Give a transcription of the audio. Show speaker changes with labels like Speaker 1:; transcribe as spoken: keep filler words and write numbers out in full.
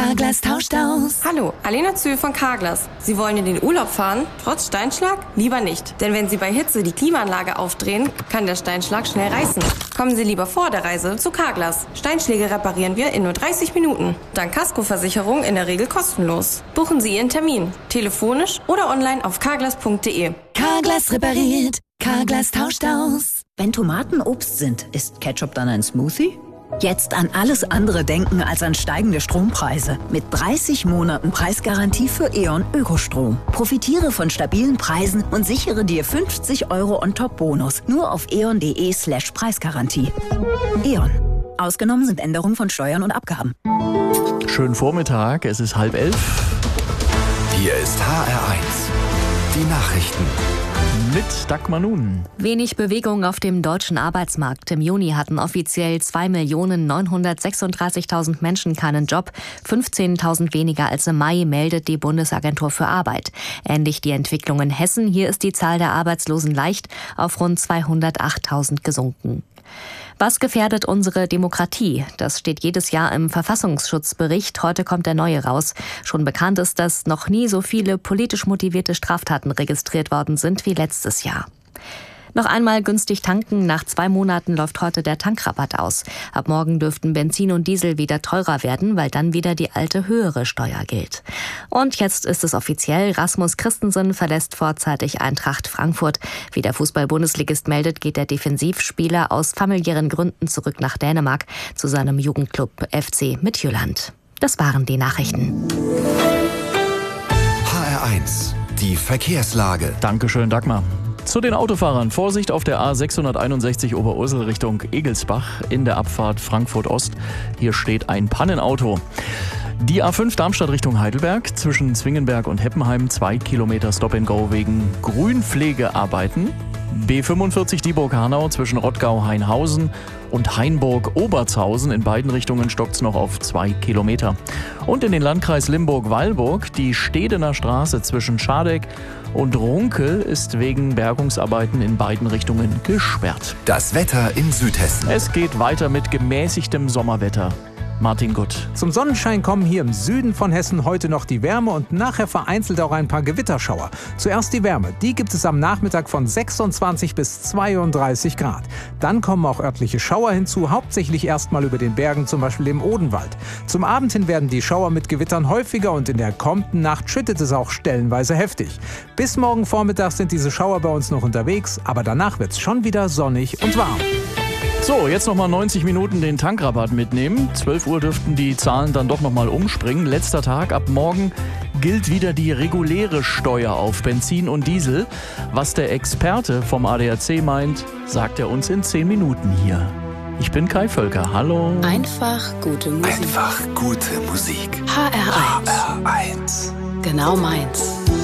Speaker 1: Carglass tauscht aus.
Speaker 2: Hallo, Alena Zühl von Carglass. Sie wollen in den Urlaub fahren? Trotz Steinschlag? Lieber nicht. Denn wenn Sie bei Hitze die Klimaanlage aufdrehen, kann der Steinschlag schnell reißen. Kommen Sie lieber vor der Reise zu Carglass. Steinschläge reparieren wir in nur dreißig Minuten. Dank Kaskoversicherung in der Regel kostenlos. Buchen Sie Ihren Termin. Telefonisch oder online auf carglass punkt de.
Speaker 1: Carglass repariert. Carglass tauscht aus.
Speaker 3: Wenn Tomaten Obst sind, ist Ketchup dann ein Smoothie? Jetzt an alles andere denken als an steigende Strompreise. Mit dreißig Monaten Preisgarantie für E.ON Ökostrom. Profitiere von stabilen Preisen und sichere dir fünfzig Euro on top Bonus. Nur auf eon.de slash Preisgarantie. E.ON. Ausgenommen sind Änderungen von Steuern und Abgaben.
Speaker 4: Schönen Vormittag, es ist halb elf.
Speaker 5: Hier ist H R eins. Die Nachrichten.
Speaker 4: Mit Dagmar Nun.
Speaker 6: Wenig Bewegung auf dem deutschen Arbeitsmarkt. Im Juni hatten offiziell zwei Millionen neunhundertsechsunddreißigtausend Menschen keinen Job. fünfzehntausend weniger als im Mai, meldet die Bundesagentur für Arbeit. Ähnlich die Entwicklung in Hessen. Hier ist die Zahl der Arbeitslosen leicht auf rund zweihundertachttausend gesunken. Was gefährdet unsere Demokratie? Das steht jedes Jahr im Verfassungsschutzbericht. Heute kommt der neue raus. Schon bekannt ist, dass noch nie so viele politisch motivierte Straftaten registriert worden sind wie letztes Jahr. Noch einmal günstig tanken. Nach zwei Monaten läuft heute der Tankrabatt aus. Ab morgen dürften Benzin und Diesel wieder teurer werden, weil dann wieder die alte höhere Steuer gilt. Und jetzt ist es offiziell. Rasmus Christensen verlässt vorzeitig Eintracht Frankfurt. Wie der Fußball-Bundesligist meldet, geht der Defensivspieler aus familiären Gründen zurück nach Dänemark zu seinem Jugendclub F C Midtjylland. Das waren die Nachrichten.
Speaker 5: H R eins. Die Verkehrslage.
Speaker 4: Dankeschön, Dagmar. Zu den Autofahrern. Vorsicht auf der A sechshunderteinundsechzig Oberursel Richtung Egelsbach in der Abfahrt Frankfurt Ost. Hier steht ein Pannenauto. Die A fünf Darmstadt Richtung Heidelberg zwischen Zwingenberg und Heppenheim. Zwei Kilometer Stop-and-Go wegen Grünpflegearbeiten. B fünfundvierzig Dieburg-Hanau zwischen Rottgau-Hainhausen und Hainburg-Obertshausen. In beiden Richtungen stockt es noch auf zwei Kilometer. Und in den Landkreis Limburg-Weilburg die Stedener Straße zwischen Schadeck und Runkel ist wegen Bergungsarbeiten in beiden Richtungen gesperrt.
Speaker 5: Das Wetter in Südhessen.
Speaker 4: Es geht weiter mit gemäßigtem Sommerwetter. Martin Gutt.
Speaker 7: Zum Sonnenschein kommen hier im Süden von Hessen heute noch die Wärme und nachher vereinzelt auch ein paar Gewitterschauer. Zuerst die Wärme. Die gibt es am Nachmittag von sechsundzwanzig bis zweiunddreißig Grad. Dann kommen auch örtliche Schauer hinzu, hauptsächlich erstmal über den Bergen, zum Beispiel im Odenwald. Zum Abend hin werden die Schauer mit Gewittern häufiger und in der kommenden Nacht schüttet es auch stellenweise heftig. Bis morgen Vormittag sind diese Schauer bei uns noch unterwegs, aber danach wird es schon wieder sonnig und warm.
Speaker 4: So, jetzt nochmal neunzig Minuten den Tankrabatt mitnehmen. zwölf Uhr dürften die Zahlen dann doch nochmal umspringen. Letzter Tag, ab morgen gilt wieder die reguläre Steuer auf Benzin und Diesel. Was der Experte vom A D A C meint, sagt er uns in zehn Minuten hier. Ich bin Kai Völker, hallo.
Speaker 8: Einfach gute Musik.
Speaker 5: Einfach gute Musik.
Speaker 8: H R eins.
Speaker 5: H R eins.
Speaker 8: Genau meins.